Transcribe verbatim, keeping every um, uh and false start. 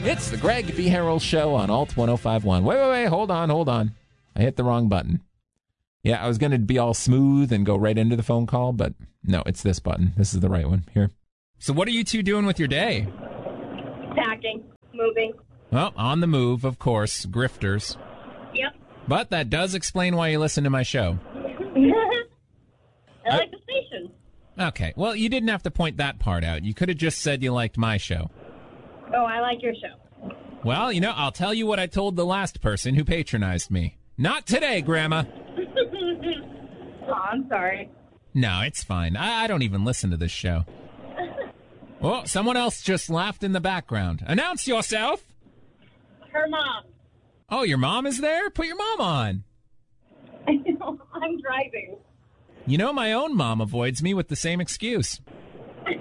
It's the Greg B. Harrell Show on Alt ten fifty-one. Wait, wait, wait. Hold on, hold on. I hit the wrong button. Yeah, I was going to be all smooth and go right into the phone call, but no, it's this button. This is the right one. Here. So what are you two doing with your day? Packing, moving. Well, on the move, of course. Grifters. Yep. But that does explain why you listen to my show. I like the station. Okay. Well, you didn't have to point that part out. You could have just said you liked my show. Oh, I like your show. Well, you know, I'll tell you what I told the last person who patronized me. Not today, Grandma. Oh, I'm sorry. No, it's fine. I, I don't even listen to this show. Oh, someone else just laughed in the background. Announce yourself. Her mom. Oh, your mom is there? Put your mom on. I'm driving. You know, my own mom avoids me with the same excuse.